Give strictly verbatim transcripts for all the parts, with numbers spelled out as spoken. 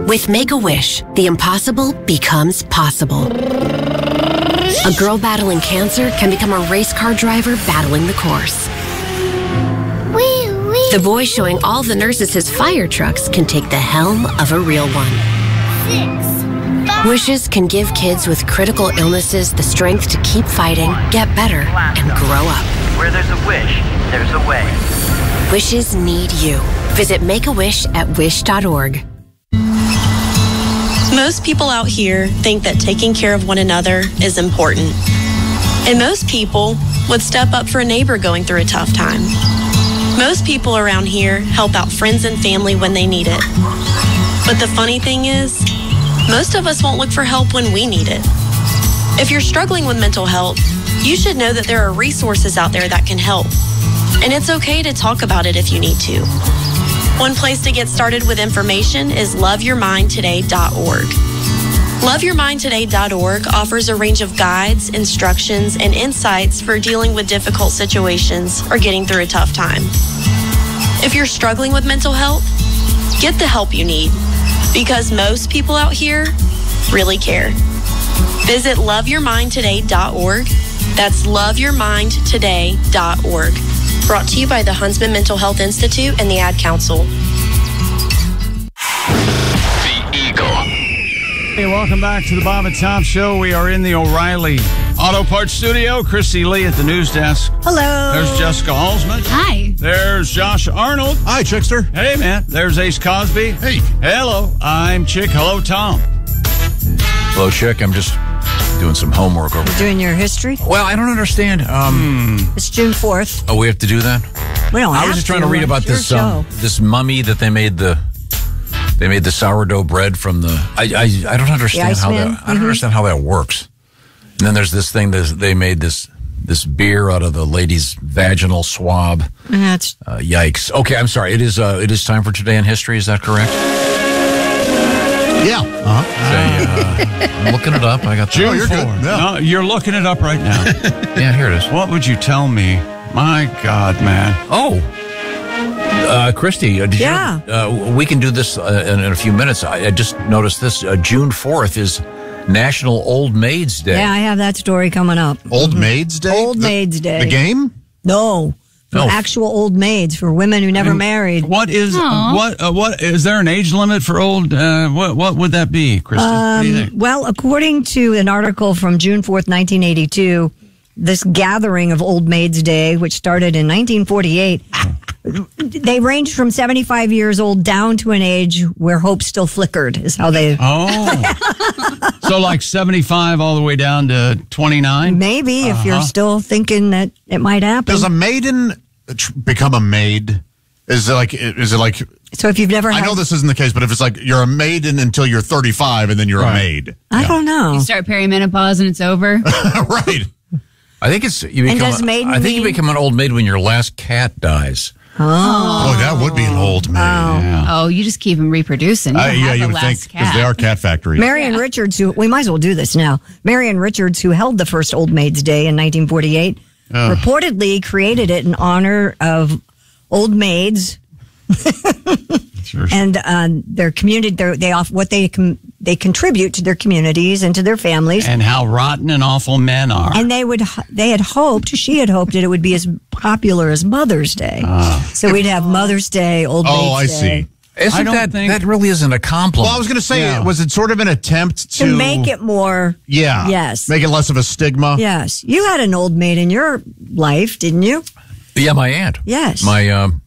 With Make-A-Wish, the impossible becomes possible. A girl battling cancer can become a race car driver battling the course. Wee, wee. The boy showing all the nurses his fire trucks can take the helm of a real one. Six, five. Wishes can give kids with critical illnesses the strength to keep fighting, get better, and grow up. Where there's a wish, there's a way. Wishes need you. Visit Make-A-Wish at wish dot org. Most people out here think that taking care of one another is important. And most people would step up for a neighbor going through a tough time. Most people around here help out friends and family when they need it. But the funny thing is, most of us won't look for help when we need it. If you're struggling with mental health, you should know that there are resources out there that can help. And it's okay to talk about it if you need to. One place to get started with information is love your mind today dot org. love your mind today dot org offers a range of guides, instructions, and insights for dealing with difficult situations or getting through a tough time. If you're struggling with mental health, get the help you need, because most people out here really care. Visit love your mind today dot org. That's love your mind today dot org. Brought to you by the Huntsman Mental Health Institute and the Ad Council. The Eagle. Hey, welcome back to the Bob and Tom Show. We are in the O'Reilly Auto Parts Studio. Christy Lee at the news desk. Hello. There's Jessica Halsman. Hi. There's Josh Arnold. Hi, Chickster. Hey, man. There's Ace Cosby. Hey. Hello. I'm Chick. Hello, Tom. Hello, Chick. I'm just doing some homework over here. Doing your history? Well, I don't understand. Um, It's June fourth. Oh, we have to do that? We don't I have was just to. trying to read about It's your this um, show. this mummy that they made the they made the sourdough bread from the. I I, I don't understand how Iceman? that. I don't Mhm. understand how that works. And then there's this thing that they made this this beer out of the lady's vaginal swab. That's Uh, yikes. Okay, I'm sorry. It is uh, it is time for Today in History. Is that correct? Yeah. Uh-huh. Say, uh, I'm looking it up. I got the, June Oh, you're good. fourth. Yeah. No, you're looking it up right now. Yeah, here it is. What would you tell me? My God, man. Oh, uh, Christy, uh, did Yeah. you, uh, we can do this uh, in, in a few minutes. I, I just noticed this. Uh, June fourth is National Old Maids Day. yeah. I have that story coming up. Old Maids Day? Old The- Maids Day. The game? No, for No. actual old maids, for women who never married. What is what? Uh, what is there an age limit for old? Uh, what what would that be, Christy? what do you think? Well, according to an article from June fourth, nineteen eighty-two, this gathering of Old Maids Day, which started in nineteen forty-eight, they ranged from seventy-five years old down to an age where hope still flickered, is how they... Oh, so like seventy-five all the way down to twenty-nine. Maybe, if you're Uh-huh. still thinking that it might happen. Does a maiden tr- become a maid? Is it like, is it like, So if you've never I had... know this isn't the case, but if it's like you're a maiden until you're thirty-five and then you're Right. a maid. I don't know. You start perimenopause and it's over. Right. I think it's you And become. does a- maiden I think you mean- become an old maid when your last cat dies. Oh, that would be an old maid. Yeah. Oh, you just keep them reproducing. You Uh, don't yeah, have you the would last think, because cat. they are cat factories. Marion Richards, who we might as well do this now. Marion Richards, who held the first Old Maids Day in nineteen forty-eight, reportedly created it in honor of old maids Sure. and uh, their community. Their, they off what they com- they contribute to their communities and to their families. And how rotten and awful men are. And they would, they had hoped, she had hoped that it would be as popular as Mother's Day. So we'd have Mother's Day, Old Maids Oh, I Day. see. Isn't I don't that think- that really isn't a compliment? Well, I was going to say, Yeah. was it sort of an attempt to, To make it more, yeah, Yes. make it less of a stigma? yes. You had an old maid in your life, didn't you? yeah, my aunt. Yes. My um,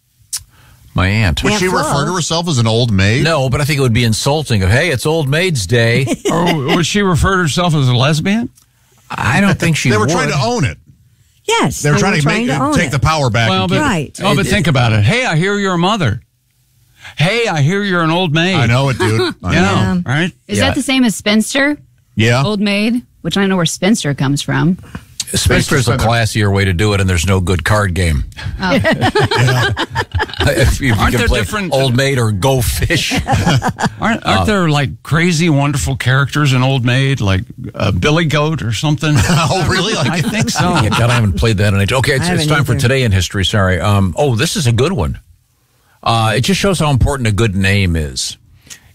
my aunt. Would Aunt she Flo. refer to herself as an old maid? No, but I think it would be insulting. Of hey, it's Old Maids Day. Or would she refer to herself as a lesbian? I don't think she. They were would. trying to own it. Yes. They were trying, to, make, own take it. the power back. Well, and but, keep it. Right. Oh, but It- think about it. Hey, I hear you're a mother. Hey, I hear you're an old maid. I know it, dude. I Yeah. know. Right? Is Yeah. that the same as spinster? Yeah. Old maid? Which I know where spinster comes from. Spinster is a classier way to do it, and there's no good card game. if you, you Aren't can there play different- Old Maid or Go Fish. Aren't, aren't there like crazy, wonderful characters in Old Maid, like uh, Billy Goat or something? Oh, really? Like, I think so. Yeah, God, I haven't played that in age. Okay, it's, I it's haven't time for either. Today in History. Sorry. Um, oh, this is a good one. Uh, it just shows how important a good name is.